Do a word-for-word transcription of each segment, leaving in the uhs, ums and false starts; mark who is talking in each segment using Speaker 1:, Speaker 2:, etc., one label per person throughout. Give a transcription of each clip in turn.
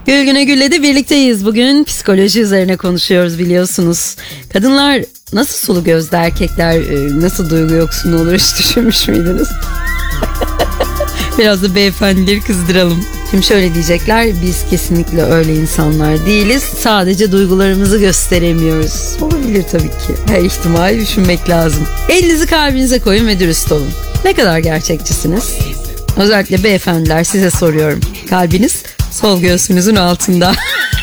Speaker 1: Gül Güne Gül'le de birlikteyiz. Bugün psikoloji üzerine konuşuyoruz biliyorsunuz. Kadınlar nasıl sulu gözlü, erkekler nasıl duygu yoksunu olur hiç düşünmüş müydünüz? Biraz da beyefendileri kızdıralım. Şimdi şöyle diyecekler, biz kesinlikle öyle insanlar değiliz. Sadece duygularımızı gösteremiyoruz. Olabilir tabii ki. Her ihtimali düşünmek lazım. Elinizi kalbinize koyun ve dürüst olun. Ne kadar gerçekçisiniz? Özellikle beyefendiler size soruyorum. Kalbiniz sol göğsünüzün altında.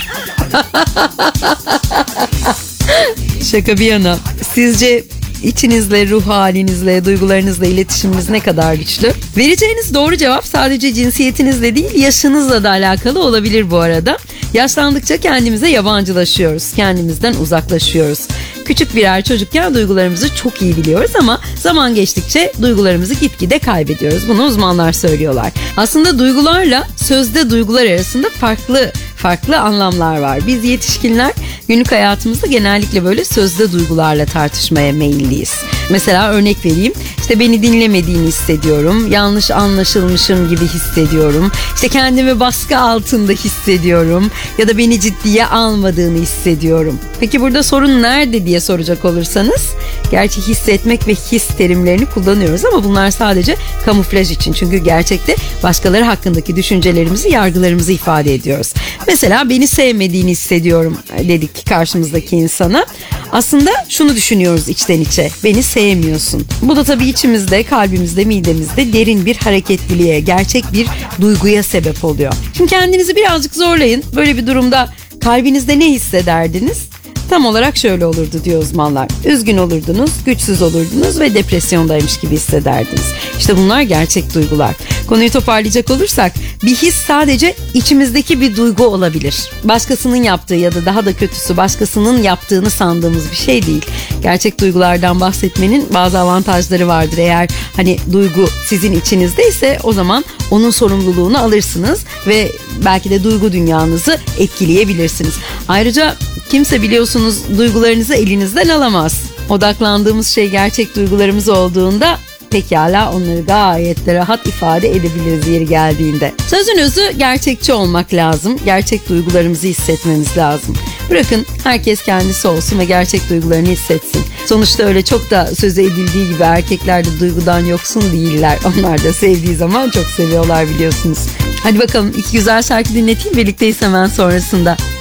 Speaker 1: Şaka bir yana. Sizce İçinizle, ruh halinizle, duygularınızla iletişiminiz ne kadar güçlü? Vereceğiniz doğru cevap sadece cinsiyetinizle değil, yaşınızla da alakalı olabilir bu arada. Yaşlandıkça kendimize yabancılaşıyoruz, kendimizden uzaklaşıyoruz. Küçük birer çocukken duygularımızı çok iyi biliyoruz ama zaman geçtikçe duygularımızı gitgide kaybediyoruz. Bunu uzmanlar söylüyorlar. Aslında duygularla sözde duygular arasında farklı farklı anlamlar var. Biz yetişkinler günlük hayatımızda genellikle böyle sözde duygularla tartışmaya meyilliyiz. Mesela örnek vereyim. İşte beni dinlemediğini hissediyorum. Yanlış anlaşılmışım gibi hissediyorum. İşte kendimi baskı altında hissediyorum. Ya da beni ciddiye almadığını hissediyorum. Peki burada sorun nerede diye soracak olursanız, gerçi hissetmek ve his terimlerini kullanıyoruz ama bunlar sadece kamuflaj için. Çünkü gerçekte başkaları hakkındaki düşüncelerimizi, yargılarımızı ifade ediyoruz. Mesela beni sevmediğini hissediyorum dedik karşımızdaki insana. Aslında şunu düşünüyoruz içten içe. Beni sevmiyorsun. Bu da tabii içimizde, kalbimizde, midemizde derin bir hareketliliğe, gerçek bir duyguya sebep oluyor. Şimdi kendinizi birazcık zorlayın. Böyle bir durumda kalbinizde ne hissederdiniz? Tam olarak şöyle olurdu diyor uzmanlar. Üzgün olurdunuz, güçsüz olurdunuz ve depresyondaymış gibi hissederdiniz. İşte bunlar gerçek duygular. Konuyu toparlayacak olursak, bir his sadece içimizdeki bir duygu olabilir. Başkasının yaptığı ya da daha da kötüsü başkasının yaptığını sandığımız bir şey değil. Gerçek duygulardan bahsetmenin bazı avantajları vardır. Eğer hani duygu sizin içinizdeyse o zaman onun sorumluluğunu alırsınız ve belki de duygu dünyanızı etkileyebilirsiniz. Ayrıca kimse biliyorsunuz duygularınızı elinizden alamaz. Odaklandığımız şey gerçek duygularımız olduğunda pekala onları gayet de rahat ifade edebiliriz yeri geldiğinde. Sözün özü, gerçekçi olmak lazım. Gerçek duygularımızı hissetmemiz lazım. Bırakın herkes kendisi olsun ve gerçek duygularını hissetsin. Sonuçta öyle çok da söze edildiği gibi erkekler de duygudan yoksun değiller. Onlar da sevdiği zaman çok seviyorlar biliyorsunuz. Hadi bakalım iki güzel şarkı dinleteyim, birlikteyiz hemen sonrasında.